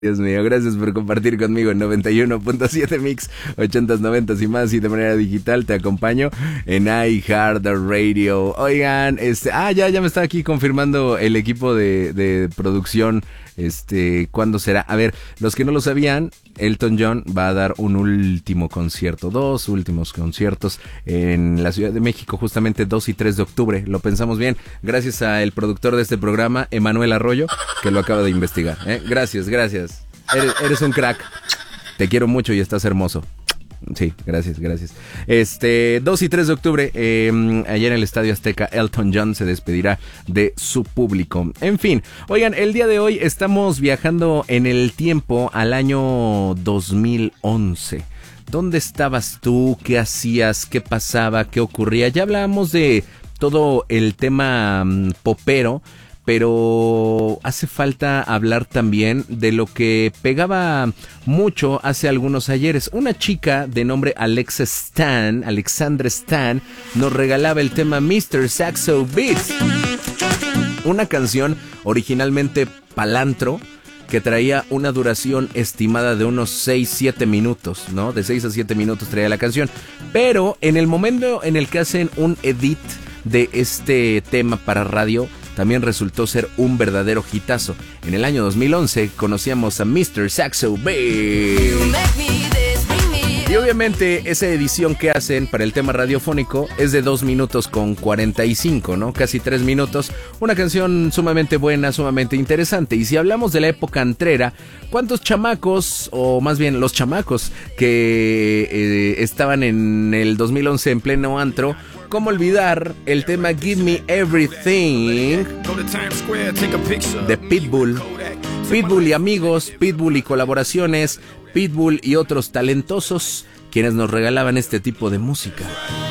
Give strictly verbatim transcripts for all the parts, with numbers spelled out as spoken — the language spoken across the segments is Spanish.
Dios mío, gracias por compartir conmigo en noventa y uno punto siete Mix, ochentas, noventas y más, y de manera digital te acompaño en iHeartRadio. Oigan, este, ah, ya, ya me está aquí confirmando el equipo de, de producción, este, ¿cuándo será? A ver, los que no lo sabían, Elton John va a dar un último concierto, dos últimos conciertos en la Ciudad de México, justamente dos y tres de octubre, lo pensamos bien, gracias al productor de este programa, Emanuel Arroyo, que lo acaba de investigar, ¿eh? Gracias, gracias. Eres, eres un crack. Te quiero mucho y estás hermoso. Sí, gracias, gracias. Este, dos y tres de octubre, eh, allá en el Estadio Azteca, Elton John se despedirá de su público. En fin, oigan, el día de hoy estamos viajando en el tiempo al año dos mil once. ¿Dónde estabas tú? ¿Qué hacías? ¿Qué pasaba? ¿Qué ocurría? Ya hablábamos de todo el tema um, popero, pero hace falta hablar también de lo que pegaba mucho hace algunos ayeres. Una chica de nombre Alexa Stan, Alexandra Stan, nos regalaba el tema mister Saxo Beats, una canción originalmente palantro que traía una duración estimada de unos seis a siete minutos, ¿no? De seis a siete minutos traía la canción, pero en el momento en el que hacen un edit de este tema para radio, también resultó ser un verdadero hitazo. En el año dos mil once conocíamos a mister Saxo Beats. Y obviamente esa edición que hacen para el tema radiofónico es de dos minutos con cuarenta y cinco, ¿no? Casi tres minutos. Una canción sumamente buena, sumamente interesante. Y si hablamos de la época antrera, ¿cuántos chamacos, o más bien los chamacos que eh, estaban en el dos mil once en pleno antro? ¿Cómo olvidar el tema Give Me Everything de Pitbull? Pitbull y amigos, Pitbull y colaboraciones, Pitbull y otros talentosos quienes nos regalaban este tipo de música.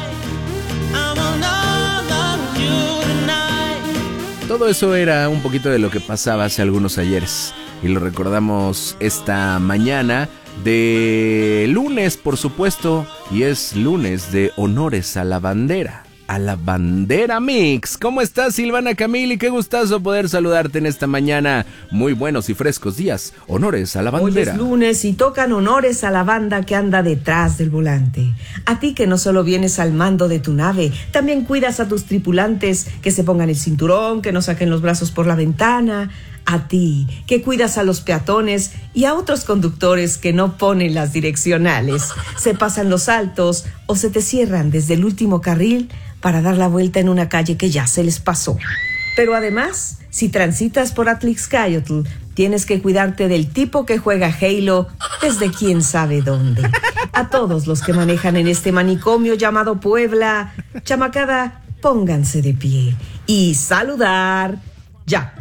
Todo eso era un poquito de lo que pasaba hace algunos ayeres y lo recordamos esta mañana de lunes, por supuesto, y es lunes de honores a la bandera. A la bandera mix. ¿Cómo estás, Silvana Camili? Qué gustazo poder saludarte en esta mañana. Muy buenos y frescos días. Honores a la bandera. Hoy es lunes y tocan honores a la banda que anda detrás del volante. A ti que no solo vienes al mando de tu nave, también cuidas a tus tripulantes que se pongan el cinturón, que no saquen los brazos por la ventana. A ti que cuidas a los peatones y a otros conductores que no ponen las direccionales, se pasan los altos o se te cierran desde el último carril para dar la vuelta en una calle que ya se les pasó. Pero además, si transitas por Atlixcayotl, tienes que cuidarte del tipo que juega Halo desde quién sabe dónde. A todos los que manejan en este manicomio llamado Puebla, chamacada, pónganse de pie y saludar ya.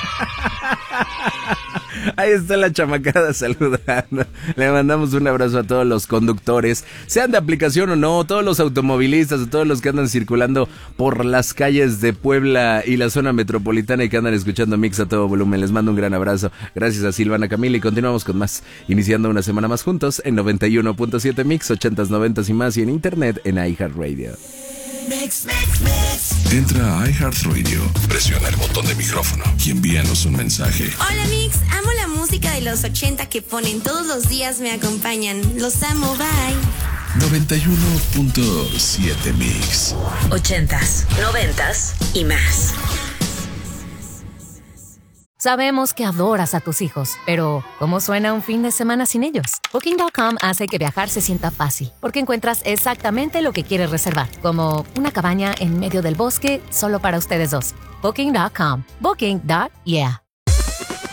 Ahí está la chamacada saludando. Le mandamos un abrazo a todos los conductores, sean de aplicación o no, todos los automovilistas, a todos los que andan circulando por las calles de Puebla y la zona metropolitana y que andan escuchando Mix a todo volumen. Les mando un gran abrazo. Gracias a Silvana Camila y continuamos con más, iniciando una semana más juntos en noventa y uno punto siete Mix, ochentas, noventas y más, y en internet en iHeartRadio. Mix, mix, mix. Entra a iHeartRadio, presiona el botón de micrófono y envíanos un mensaje. Hola Mix, amo la música de los ochenta que ponen todos los días, me acompañan. Los amo, bye. noventa y uno punto siete Mix. Ochentas, noventas y más. Sabemos que adoras a tus hijos, pero ¿cómo suena un fin de semana sin ellos? Booking punto com hace que viajar se sienta fácil, porque encuentras exactamente lo que quieres reservar, como una cabaña en medio del bosque solo para ustedes dos. Booking punto com. Booking. Yeah.